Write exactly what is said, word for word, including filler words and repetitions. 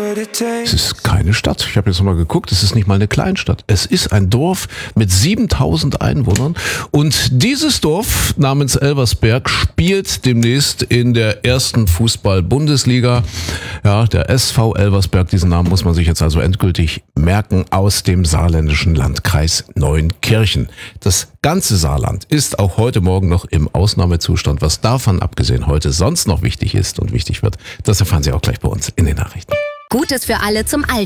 Es ist keine Stadt. Ich habe jetzt mal geguckt, es ist nicht mal eine Kleinstadt. Es ist ein Dorf mit siebentausend Einwohnern. Und dieses Dorf namens Elversberg spielt demnächst in der ersten Fußball-Bundesliga. Ja, der S V Elversberg, diesen Namen muss man sich jetzt also endgültig merken, aus dem saarländischen Landkreis Neunkirchen. Das ganze Saarland ist auch heute Morgen noch im Ausnahmezustand. Was davon abgesehen heute sonst noch wichtig ist und wichtig wird, das erfahren Sie auch gleich bei uns in den Nachrichten. Gutes für alle zum Alltag.